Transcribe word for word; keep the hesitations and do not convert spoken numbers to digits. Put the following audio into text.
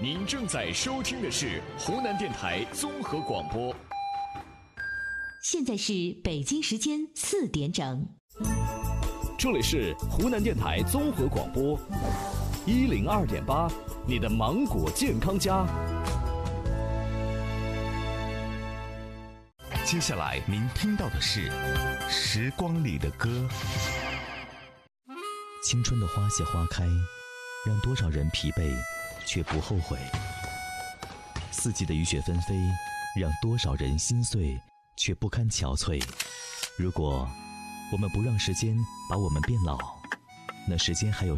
您正在收听的是湖南电台综合广播。 现在是北京时间四点整， 这里是湖南电台综合广播一零二点八，你的芒果健康家。 接下来您听到的是《时光里的歌》。 青春的花谢花开，让多少人疲惫却不后悔；四季的雨雪纷飞，让多少人心碎却不堪憔悴。如果我们不让时间把我们变老，那时间还有